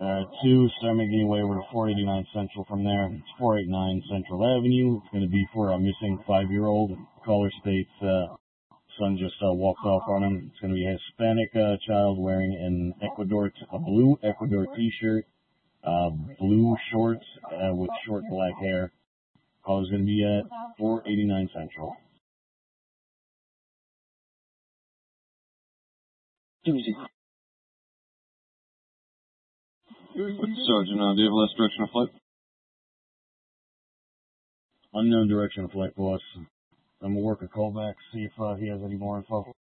2, start making your way over to 489 Central from there. It's 489 Central Avenue. It's going to be for a missing 5-year-old. Caller states son just walked off on him. It's going to be a Hispanic child wearing a blue Ecuador t-shirt, blue shorts with short black hair. Caller's going to be at 489 Central. Sergeant, do you have last direction of flight? Unknown direction of flight, boss. I'm going to work a callback, see if he has any more info.